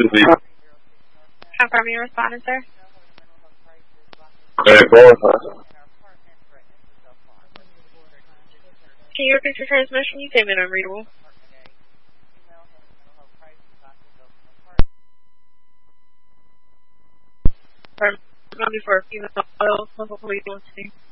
Confirm your respondent, sir. Can you repeat your transmission? You came in unreadable. Before a few minutes, what we want to do.